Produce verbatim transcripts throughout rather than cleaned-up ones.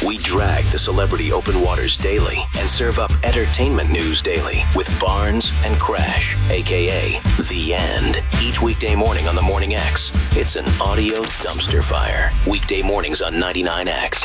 We drag the celebrity open waters daily and serve up entertainment news daily with Barnes and Crash, a k a. The End. Each weekday morning on the Morning X, it's an audio dumpster fire. Weekday mornings on ninety-nine X.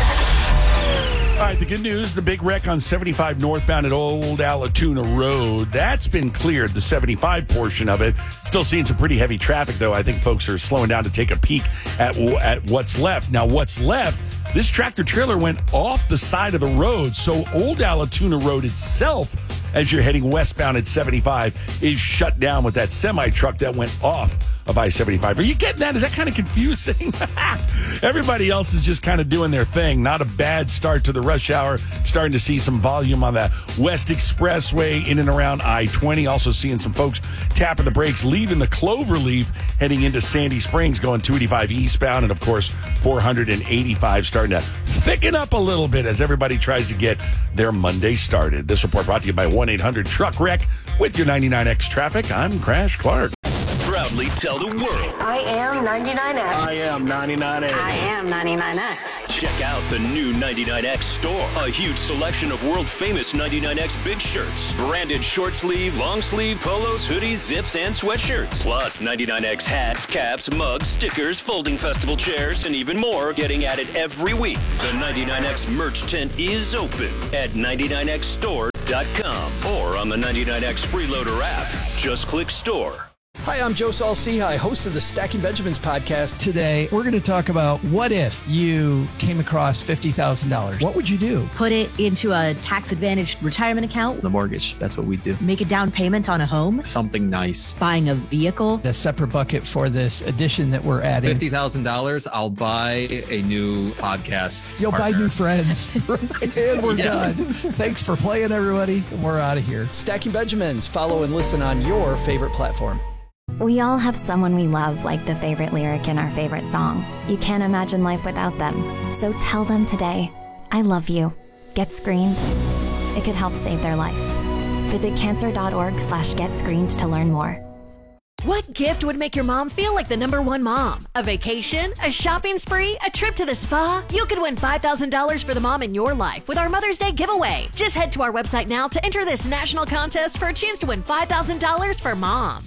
All right, the good news, the big wreck on seventy-five northbound at Old Allatoona Road, that's been cleared, the seventy-five portion of it. Still seeing some pretty heavy traffic, though. I think folks are slowing down to take a peek at, at what's left. Now, what's left, this tractor-trailer went off the side of the road, so Old Allatoona Road itself, as you're heading westbound at seventy-five, is shut down with that semi-truck that went off of I seventy-five. Are you getting that? Is that kind of confusing? Everybody else is just kind of doing their thing. Not a bad start to the rush hour. Starting to see some volume on the West Expressway in and around I twenty. Also seeing some folks tapping the brakes, leaving the Cloverleaf, heading into Sandy Springs, going two eighty-five eastbound. And, of course, four eighty-five starting to thicken up a little bit as everybody tries to get their Monday started. This report brought to you by one eight hundred truck wreck with your ninety-nine X traffic. I'm Crash Clark. Proudly tell the world. I am ninety-nine X. I am ninety-nine X. I am ninety-nine X. Check out the new ninety-nine X store. A huge selection of world-famous ninety-nine X big shirts. Branded short sleeve, long sleeve, polos, hoodies, zips, and sweatshirts. Plus ninety-nine X hats, caps, mugs, stickers, folding festival chairs, and even more getting added every week. The ninety-nine X merch tent is open at ninety-nine X store dot com or on the ninety-nine X Freeloader app. Just click store. Hi, I'm Joe Saul-Sehy, host of the Stacking Benjamins podcast. Today, we're going to talk about what if you came across fifty thousand dollars? What would you do? Put it into a tax-advantaged retirement account. The mortgage, that's what we do. Make a down payment on a home. Something nice. Buying a vehicle. A separate bucket for this addition that we're adding. fifty thousand dollars, I'll buy a new podcast You'll partner. buy new friends. And we're Yeah. done. Thanks for playing, everybody. We're out of here. Stacking Benjamins. Follow and listen on your favorite platform. We all have someone we love, like the favorite lyric in our favorite song. You can't imagine life without them. So tell them today, I love you. Get screened. It could help save their life. Visit cancer.org slash get screened to learn more. What gift would make your mom feel like the number one mom? A vacation? A shopping spree? A trip to the spa? You could win five thousand dollars for the mom in your life with our Mother's Day giveaway. Just head to our website now to enter this national contest for a chance to win five thousand dollars for mom.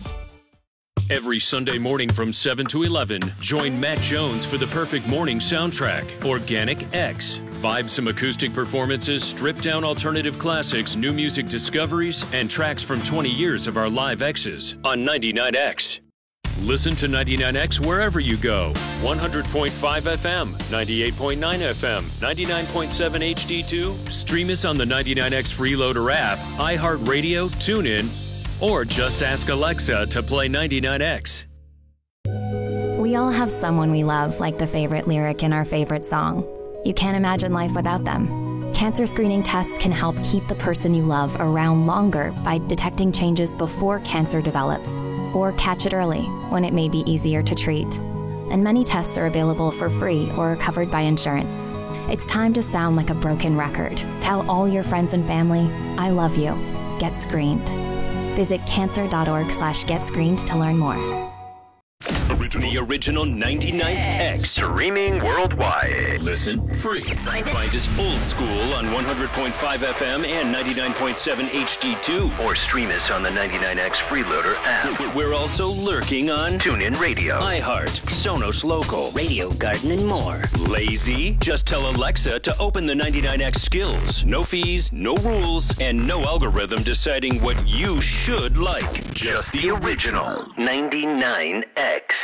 Every Sunday morning from seven to eleven, join Matt Jones for the perfect morning soundtrack, Organic X. Vibe some acoustic performances, stripped-down alternative classics, new music discoveries, and tracks from twenty years of our live X's on ninety-nine X. Listen to ninety-nine X wherever you go. one hundred point five F M, ninety-eight point nine F M, ninety-nine point seven H D two. Stream us on the ninety-nine X Freeloader app, iHeartRadio, TuneIn, or just ask Alexa to play ninety-nine X. We all have someone we love, like the favorite lyric in our favorite song. You can't imagine life without them. Cancer screening tests can help keep the person you love around longer by detecting changes before cancer develops, or catch it early when it may be easier to treat. And many tests are available for free or are covered by insurance. It's time to sound like a broken record. Tell all your friends and family, I love you. Get screened. Visit cancer.org slash get screened to learn more. The original ninety-nine X. Streaming worldwide. Listen free. Find us old school on one hundred point five F M and ninety-nine point seven H D two. Or stream us on the ninety-nine X Freeloader app. We're also lurking on TuneIn Radio, iHeart, Sonos Local, Radio Garden and more. Lazy? Just tell Alexa to open the ninety-nine X skills. No fees, no rules, and no algorithm deciding what you should like. Just, Just the original ninety-nine X.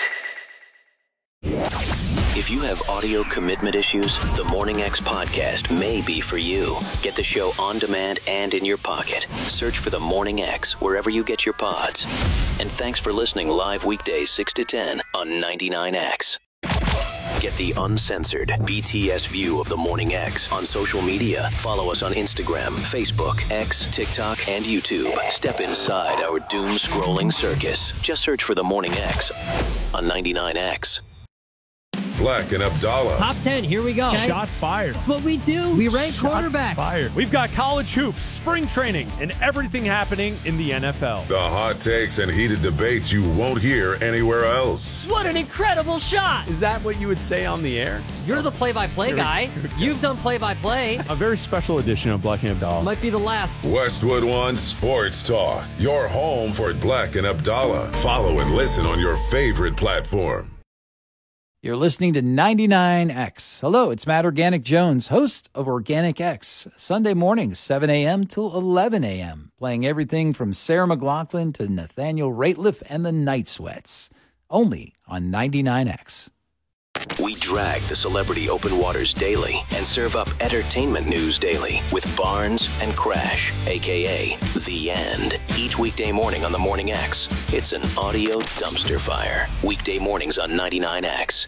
If you have audio commitment issues, the Morning X podcast may be for you. Get the show on demand and in your pocket. Search for the Morning X wherever you get your pods. And thanks for listening live weekdays six to ten on ninety-nine X. Get the uncensored B T S view of the Morning X on social media. Follow us on Instagram, Facebook, X, TikTok, and YouTube. Step inside our doom-scrolling circus. Just search for the Morning X on ninety-nine X. Black and Abdallah. Top ten, here we go. Okay. Shots fired. That's what we do. We rank Shots quarterbacks. Fired. We've got college hoops, spring training, and everything happening in the N F L. The hot takes and heated debates you won't hear anywhere else. What an incredible shot. Is that what you would say on the air? You're the play-by-play guy. You've done play-by-play. A very special edition of Black and Abdallah. Might be the last. Westwood One Sports Talk. Your home for Black and Abdallah. Follow and listen on your favorite platform. You're listening to ninety-nine X. Hello, it's Matt Organic Jones, host of Organic X. Sunday mornings, seven a.m. till eleven a.m., playing everything from Sarah McLachlan to Nathaniel Rateliff and the Night Sweats. Only on ninety-nine X. We drag the celebrity open waters daily and serve up entertainment news daily with Barnes and Crash, a k a. The End. Each weekday morning on the Morning X, it's an audio dumpster fire. Weekday mornings on ninety-nine X.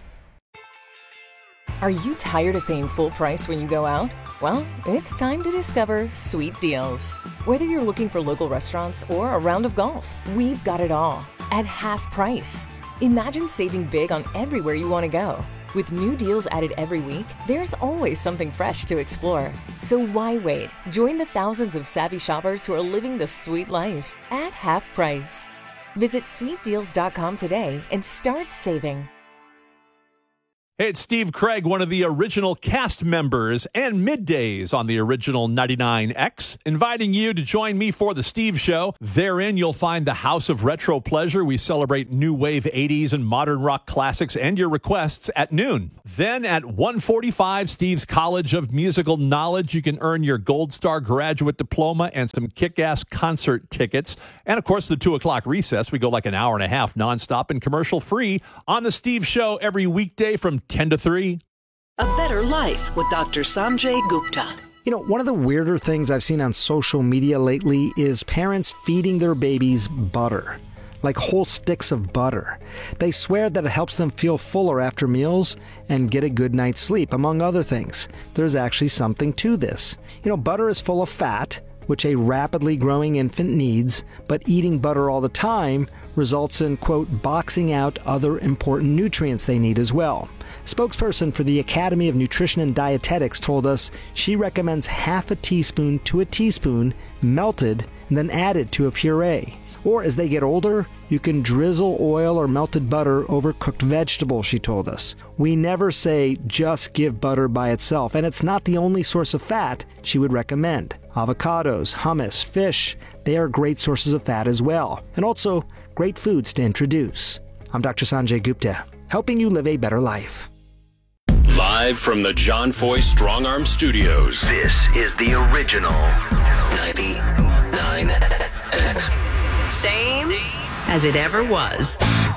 Are you tired of paying full price when you go out? Well, it's time to discover Sweet Deals. Whether you're looking for local restaurants or a round of golf, we've got it all at half price. Imagine saving big on everywhere you want to go. With new deals added every week, there's always something fresh to explore. So why wait? Join the thousands of savvy shoppers who are living the sweet life at half price. Visit sweet deals dot com today and start saving. Hey, it's Steve Craig, one of the original cast members and middays on the original ninety-nine X, inviting you to join me for the Steve Show. Therein, you'll find the House of Retro Pleasure. We celebrate new wave eighties and modern rock classics and your requests at noon. Then at one forty-five, Steve's College of Musical Knowledge. You can earn your Gold Star graduate diploma and some kick-ass concert tickets. And, of course, the two o'clock recess. We go like an hour and a half nonstop and commercial-free on the Steve Show every weekday from ten to three. A Better Life with Doctor Sanjay Gupta. You know, one of the weirder things I've seen on social media lately is parents feeding their babies butter, like whole sticks of butter. They swear that it helps them feel fuller after meals and get a good night's sleep, among other things. There's actually something to this. You know, butter is full of fat, which a rapidly growing infant needs, but eating butter all the time results in, quote, boxing out other important nutrients they need as well. Spokesperson for the Academy of Nutrition and Dietetics told us she recommends half a teaspoon to a teaspoon melted and then added to a puree. Or as they get older, you can drizzle oil or melted butter over cooked vegetables, she told us. We never say just give butter by itself, and it's not the only source of fat she would recommend. Avocados, hummus, fish, they are great sources of fat as well, and also great foods to introduce. I'm Doctor Sanjay Gupta, helping you live a better life. Live from the John Foy Strong Arm Studios. This is the original ninety-nine X. Same as it ever was.